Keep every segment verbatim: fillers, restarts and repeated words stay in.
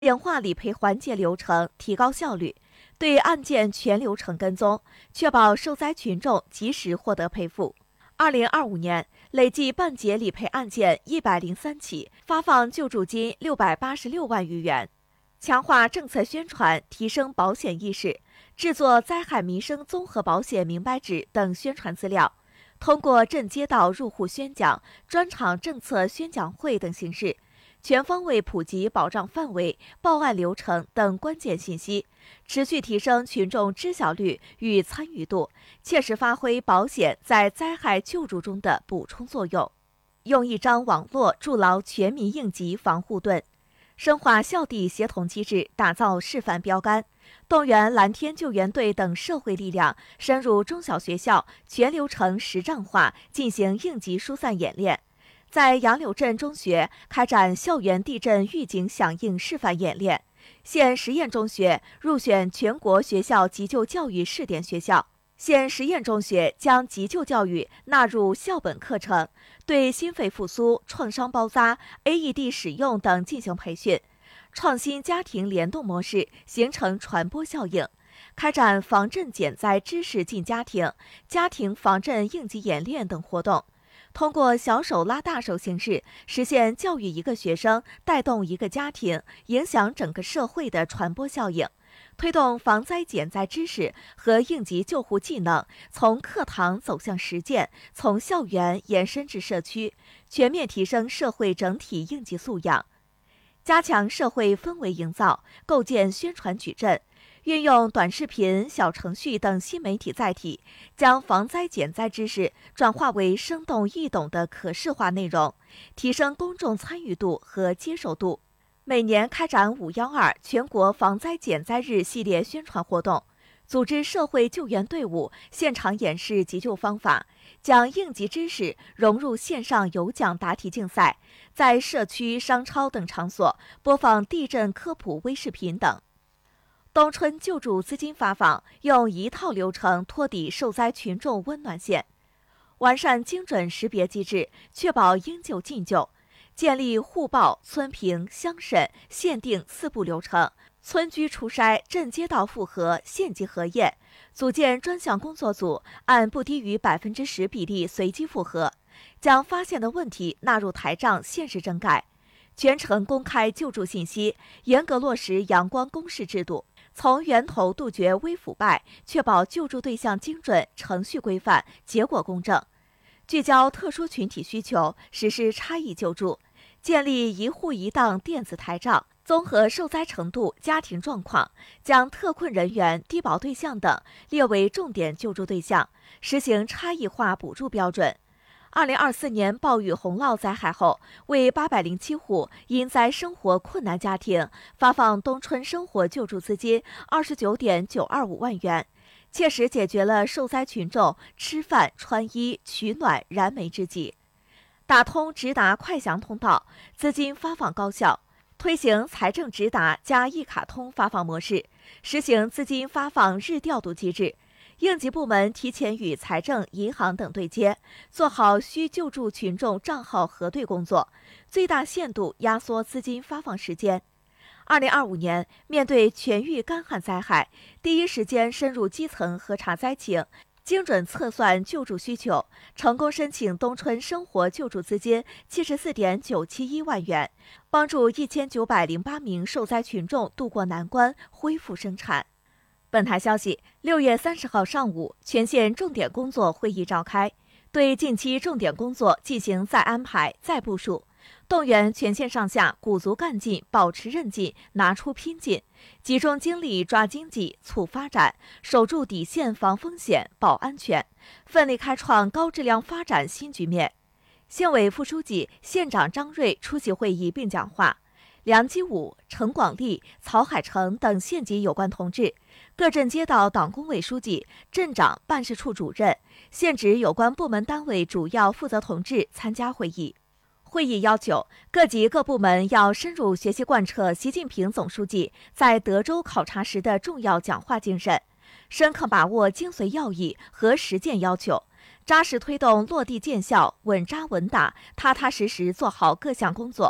简化理赔环节流程，提高效率，对案件全流程跟踪，确保受灾群众及时获得赔付。二零二五年累计办结理赔案件一百零三起，发放救助金六百八十六万余元。强化政策宣传，提升保险意识，制作灾害民生综合保险明白纸等宣传资料，通过镇街道入户宣讲、专场政策宣讲会等形式，全方位普及保障范围、报案流程等关键信息，持续提升群众知晓率与参与度，切实发挥保险在灾害救助中的补充作用。用一张网络筑牢全民应急防护盾，深化校地协同机制，打造示范标杆，动员蓝天救援队等社会力量深入中小学校，全流程实战化进行应急疏散演练。在杨柳镇中学开展校园地震预警响应示范演练，县实验中学入选全国学校急救教育试点学校。县实验中学将急救教育纳入校本课程，对心肺复苏、创伤包扎、A E D 使用等进行培训，创新家庭联动模式，形成传播效应。开展防震减灾知识进家庭、家庭防震应急演练等活动，通过小手拉大手形式，实现教育一个学生带动一个家庭，影响整个社会的传播效应。推动防灾减灾知识和应急救护技能从课堂走向实践，从校园延伸至社区，全面提升社会整体应急素养。加强社会氛围营造，构建宣传矩阵，运用短视频、小程序等新媒体载体，将防灾减灾知识转化为生动易懂的可视化内容，提升公众参与度和接受度。每年开展五一二全国防灾减灾日系列宣传活动，组织社会救援队伍现场演示急救方法，将应急知识融入线上有奖答题竞赛，在社区、商超等场所播放地震科普微视频等。冬春救助资金发放用一套流程托底受灾群众温暖线，完善精准识别机制，确保应救尽救。建立户报、村评、乡审、县定四步流程，村居初筛、镇街道复核、县级核验，组建专项工作组，按不低于百分之十比例随机复核，将发现的问题纳入台账限时整改，全程公开救助信息，严格落实阳光公示制度，从源头杜绝微腐败，确保救助对象精准、程序规范、结果公正。聚焦特殊群体需求，实施差异救助，建立一户一档电子台账，综合受灾程度、家庭状况，将特困人员、低保对象等列为重点救助对象，实行差异化补助标准。二零二四年暴雨洪涝灾害后，为八百零七户因灾生活困难家庭发放冬春生活救助资金二十九点九二五万元，切实解决了受灾群众吃饭、穿衣、取暖、燃眉之急。打通直达快详通道，资金发放高效，推行财政直达加一卡通发放模式，实行资金发放日调度机制。应急部门提前与财政、银行等对接，做好需救助群众账号核对工作，最大限度压缩资金发放时间。二零二五年，面对全域干旱灾害，第一时间深入基层核查灾情，精准测算救助需求，成功申请冬春生活救助资金七十四点九七一万元，帮助一千九百零八名受灾群众渡过难关，恢复生产。本台消息，六月三十号上午，全县重点工作会议召开，对近期重点工作进行再安排、再部署，动员全县上下鼓足干劲，保持韧劲，拿出拼劲，集中精力抓经济、促发展，守住底线防风险、保安全，奋力开创高质量发展新局面。县委副书记、县长张瑞出席会议并讲话。梁基武、陈广利、曹海成等县级有关同志，各镇街道党工委书记、镇长、办事处主任、县直有关部门单位主要负责同志参加会议。会议要求，各级各部门要深入学习贯彻习近平总书记在德州考察时的重要讲话精神，深刻把握精髓要义和实践要求，扎实推动落地见效，稳扎稳打，踏踏实实做好各项工作。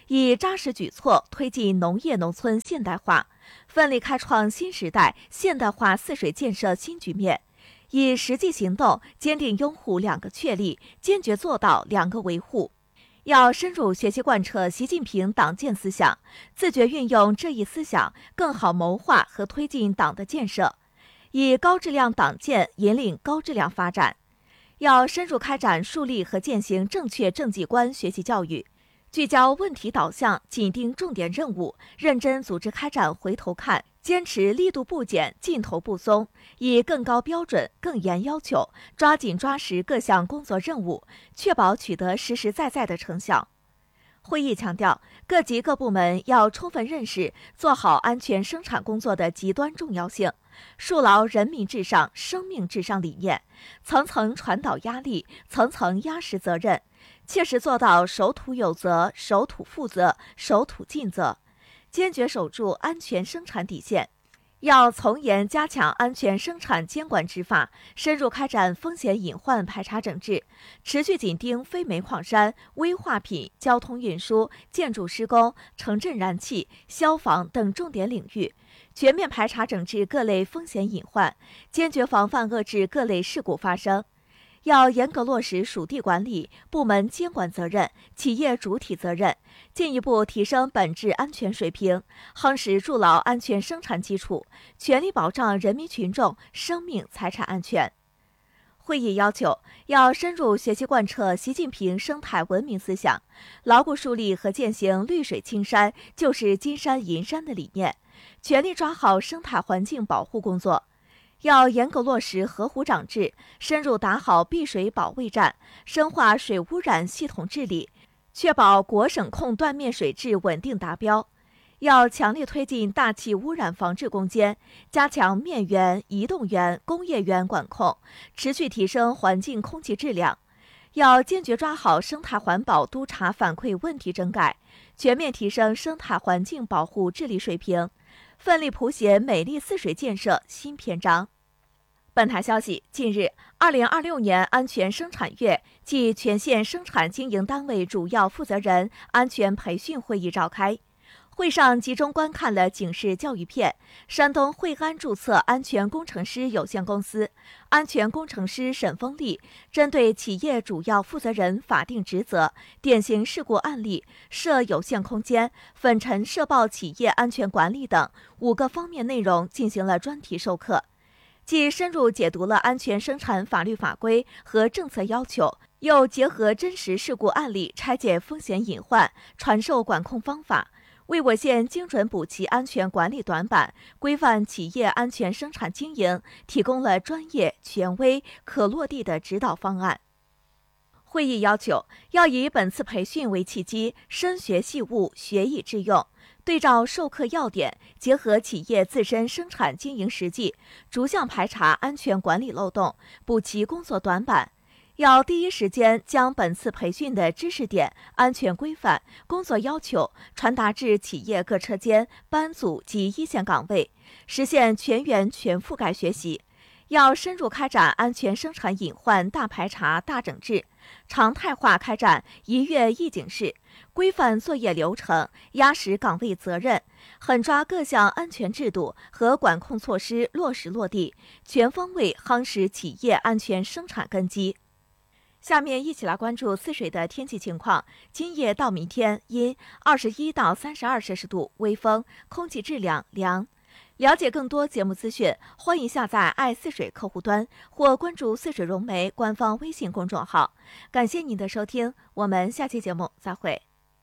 以扎实举措推进农业农村现代化，奋力开创新时代现代化泗水建设新局面，以实际行动坚定拥护两个确立，坚决做到两个维护。要深入学习贯彻习近平党建思想，自觉运用这一思想，更好谋划和推进党的建设，以高质量党建引领高质量发展。要深入开展树立和践行正确政绩观学习教育，聚焦问题导向，紧盯重点任务，认真组织开展回头看，坚持力度不减，劲头不松，以更高标准、更严要求，抓紧抓实各项工作任务，确保取得实实在在的成效。会议强调，各级各部门要充分认识做好安全生产工作的极端重要性，树牢人民至上、生命至上理念，层层传导压力，层层压实责任，切实做到守土有责、守土负责、守土尽责，坚决守住安全生产底线。要从严加强安全生产监管执法，深入开展风险隐患排查整治，持续紧盯非煤矿山、危化品、交通运输、建筑施工、城镇燃气、消防等重点领域，全面排查整治各类风险隐患，坚决防范遏制各类事故发生。要严格落实属地管理、部门监管责任、企业主体责任，进一步提升本质安全水平，夯实筑牢安全生产基础，全力保障人民群众生命财产安全。会议要求，要深入学习贯彻习近平生态文明思想，牢固树立和践行绿水青山就是金山银山的理念，全力抓好生态环境保护工作。要严格落实河湖长治，深入打好碧水保卫战，深化水污染系统治理，确保国省控断面水质稳定达标。要强力推进大气污染防治攻坚，加强面源、移动源、工业源管控，持续提升环境空气质量。要坚决抓好生态环保督查反馈问题整改，全面提升生态环境保护治理水平，奋力谱写美丽泗水建设新篇章。本台消息，近日，二零二六年安全生产月暨全县生产经营单位主要负责人安全培训会议召开。会上集中观看了警示教育片、山东惠安注册安全工程师有限公司安全工程师沈峰丽针对企业主要负责人法定职责、典型事故案例、涉有限空间、粉尘涉爆企业安全管理等五个方面内容进行了专题授课，既深入解读了安全生产法律法规和政策要求，又结合真实事故案例拆解风险隐患，传授管控方法，为我县精准补齐安全管理短板，规范企业安全生产经营提供了专业、权威、可落地的指导方案。会议要求，要以本次培训为契机，深学细悟，学以致用，对照授课要点，结合企业自身生产经营实际，逐项排查安全管理漏洞，补齐工作短板。要第一时间将本次培训的知识点、安全规范、工作要求传达至企业各车间、班组及一线岗位，实现全员全覆盖学习。要深入开展安全生产隐患大排查、大整治，常态化开展一月一警示，规范作业流程，压实岗位责任，狠抓各项安全制度和管控措施落实落地，全方位夯实企业安全生产根基。下面一起来关注泗水的天气情况。今夜到明天阴，二十一到三十二摄氏度，微风，空气质量良。了解更多节目资讯，欢迎下载爱泗水客户端或关注泗水融媒官方微信公众号。感谢您的收听，我们下期节目再会。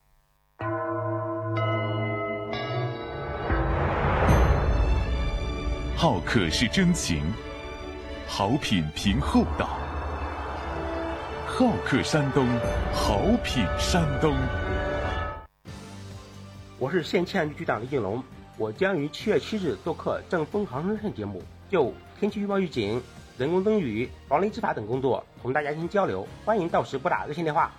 好客是真情，好品凭厚道。好客山东，好品山东。 我是县气象局局长李景龙，我将于七月七日做客正风航生热节目，就天气预报预警、人工灯雨、防雷执法等工作同大家进行交流，欢迎到时拨打热线电话。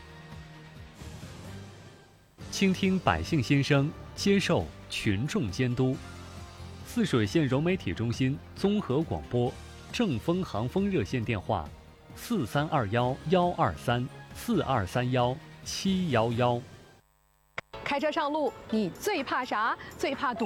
倾听百姓心声，接受群众监督。泗水县融媒体中心综合广播正风航风热线电话：四三二幺幺二三四二三幺七幺幺。 开车上路，你最怕啥？最怕堵。